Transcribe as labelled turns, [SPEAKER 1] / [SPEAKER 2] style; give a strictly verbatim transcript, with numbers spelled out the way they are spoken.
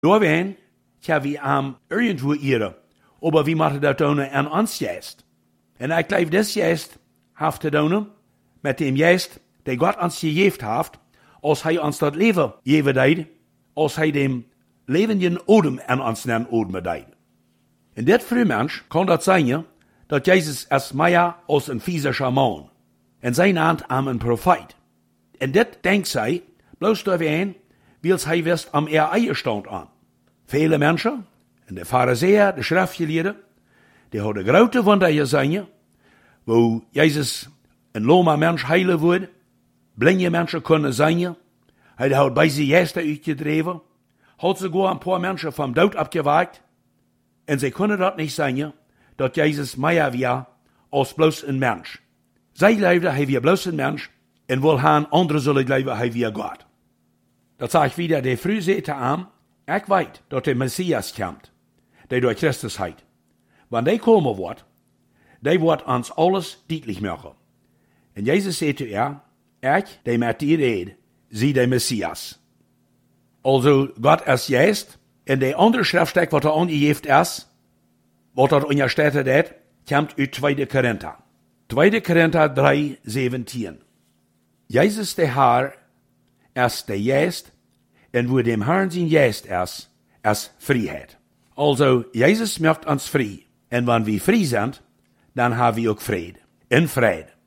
[SPEAKER 1] Doorween tja wie am irgendwo ihre, aber wie macht dat doen aan ons juist? En ik geloof dit juist heeft te doen met dem juist die God ons gegeven heeft, als hij ons dat leven geven deed, als hij dem levenden odem aan ons nen odemen deed. En dit vroegmens kan dat zijn, dat Jezus is meer als een physischer man, en zijn naam aan een profeet. En dit denkt zij, bloos doorheen, wils hij wist am er eigen stand aan. Vele mensen, en de fariseeën, de schriftgeleerden, die hadden grote wonderen gezien, wo Jezus een loma mens heilen wordt, blinde mensen kunnen zijn, hij had bij zijn geesten uitgedreven, had sogar een paar mensen van dood afgewaakt, en zij kunnen dat niet zijn, dat Jezus meer was als bloos een mens. Zij geloofden, hij was bloos een mens, en wil gaan anderen zullen geloven, hij was God. Dat zag ik wieder, de vroeg zette aan, ik weet dat de Messias komt, die door Christus heet. Wanneer die komen wordt, die wordt ons alles duidelijk maken. En Jezus zei te haar, ik, die met die red, zie de Messias. Also, God is juist, en de andere schriftstuk wat er aangegeven is, wat er onderstaat dat, komt uit tweede Korinther. tweede Korinther drie, zeventien. Jezus de Heer is de juist, en wo dem Herrn zijn juist is, is vrijheid. Also, Jezus maakt ons vrij, en wanneer we vrij zijn, dan hebben we ook vrede. In vrede.